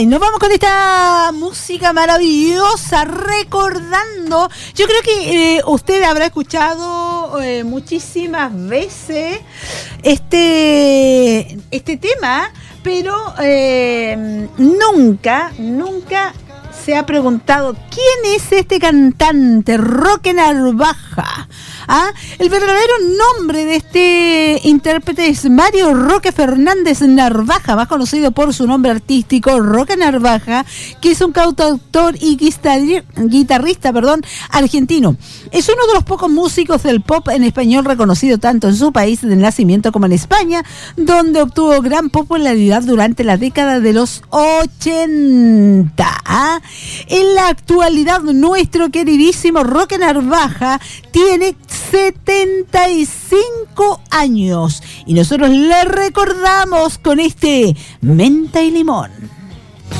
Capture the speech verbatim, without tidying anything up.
Ay, nos vamos con esta música maravillosa, recordando. Yo creo que eh, usted habrá escuchado eh, muchísimas veces este, este tema, pero eh, nunca, nunca se ha preguntado quién es este cantante, Roque Narvaja. ¿Ah? El verdadero nombre de este intérprete es Mario Roque Fernández Narvaja, más conocido por su nombre artístico Roque Narvaja, que es un cantautor y guitarrista, perdón, argentino. Es uno de los pocos músicos del pop en español reconocido tanto en su país de nacimiento como en España, donde obtuvo gran popularidad durante la década de los ochenta. ¿Ah? En la actualidad, nuestro queridísimo Roque Narvaja tiene setenta y cinco años y nosotros le recordamos con este Menta y Limón.